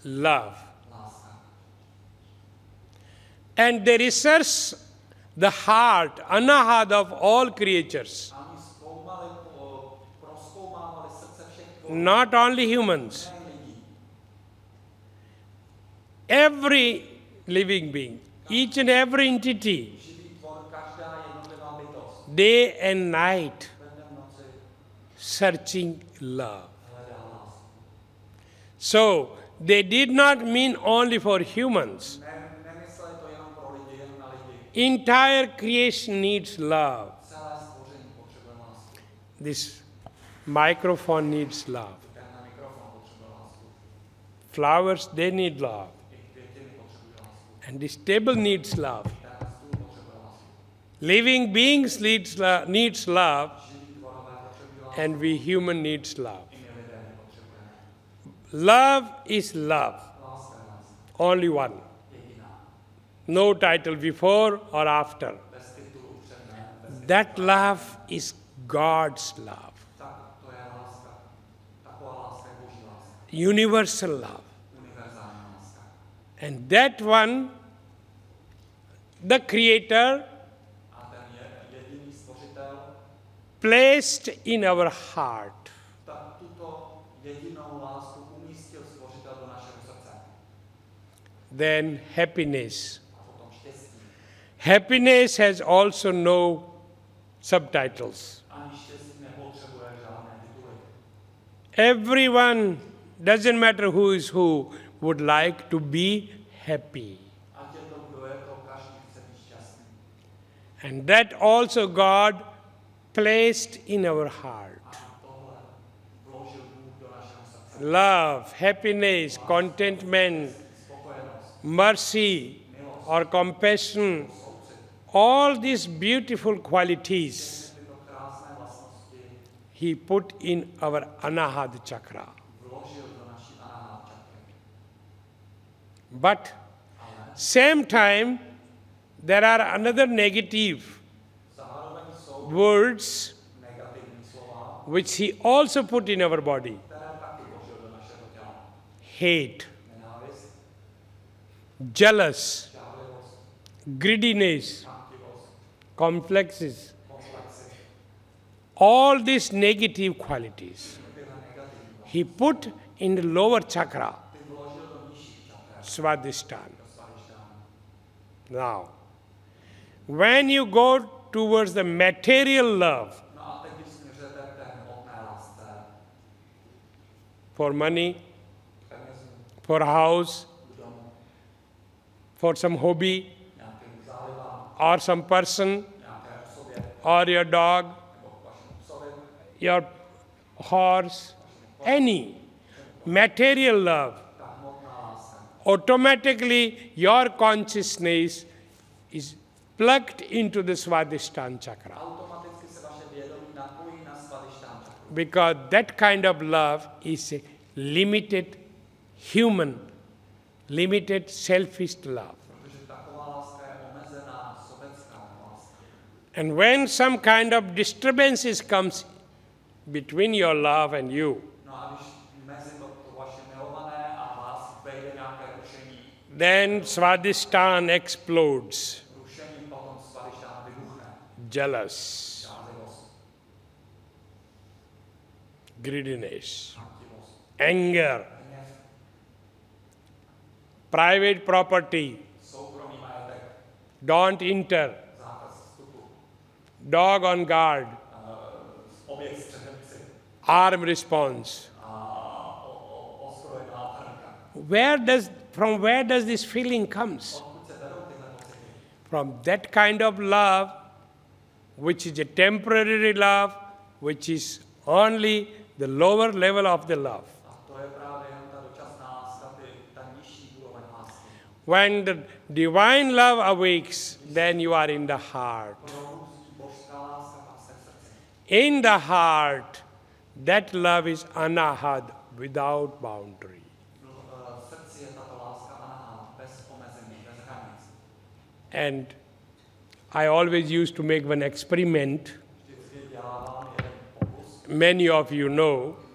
love. Láska. And they research the heart, anahad of all creatures, A oni prozkoumávali srdce všech tvorů, not only humans. ne lidí. Every living being, each and every entity, Živý tvor, každá jednotlivá bytost, day and night, ve dne v noci searching love. hledá lásku. So, they did not mean only for humans. Nemysleli to jenom pro lidi, jen na lidi. Entire creation needs love. Celé stvoření potřebuje lásku. This microphone needs love. Tenhle mikrofon potřebuje lásku. Flowers, they need love. I květiny potřebují lásku. And this table needs love. Tenhle stůl potřebuje lásku. Living beings needs love, Živí tvorové potřebují lásku. and we human needs love. I my lidé ji potřebujeme. Love is love, Láska je láska. only one. Jediná. No title before or after. Bez titulu před ne. Bez That love is God's love, Tak to je láska. Taková láska je Boží láska. universal love. Univerzální láska. And that one, the Creator, A ten je jediný stvořitel, placed in our heart. tak tuto jedinou lásku umístil stvořitel do našeho srdce. Then happiness. A potom štěstí. Happiness has also no subtitles. Ani štěstí nepotřebuje žádné tituly. Everyone, doesn't matter who is who, would like to be happy. Ať je to, kdo je to, každý chce být šťastný. And that also God placed in our heart. A tohle vložil Bůh do našeho srdce. Love, happiness, contentment, Spokojenost, mercy, or compassion, soucit, all these beautiful qualities tyto krásné vlastnosti He put in our Anahad chakra. vložil do naší anahát čakry. But same time, there are another negative Zároveň jsou words negativní slova, which He also put in our body. které taky vložil do našeho těla. Hate, Nenávist, jealous, žádlivost, greediness, chamtivost, complexes, komplexy, all these negative qualities tyhle negativní He put in the lower chakra, ty vložil do nižší čakry, Svadhisthana. do svadišťánu. Now, when you go towards the material love No a teď, když směřujete k té hmotné lásce, for money, k penězům, for house, k domu, for some hobby, nějakým zálibám, or some person, nějaké osobě, or your dog, nebo k vašemu psovi, your horse, any material love, ta hmotná láska. automatically your consciousness is plugged into the Svadhisthana chakra. Automaticky se vaše vědomí napojí na svadišťán čakru. Because that kind of love is a limited human, limited selfish love. Protože taková láska je omezená, sobecká láska. And when some kind of disturbances comes between your love and you, No a když mezi to vaše milované a vás vejde nějaké rušení, then Svadhisthana explodes. rušením potom svadišťán vybuchne. Jealous, Žádlivost, greediness, chamtivost, anger, hněv, private property, soukromý majetek, don't enter, zákaz vstupu, dog on guard, oběť střeženci arm response. a ozbrojená trnka. From where does this feeling comes? Odkud se berou tyhle pocity? From that kind of love, which is a temporary love, which is only the lower level of the love. A to je právě jen ta dočasná láska, ta nižší úroveň lásky. When the divine love awakes, then you are in the heart. Probůst božská láska pak se v srdci. In the heart, that love is anahad, without boundary. V srdci je tato láska anahát, bez omezení, bez hranic. And I always used to make one experiment. Vždycky dělávám jeden pokus. Many of you know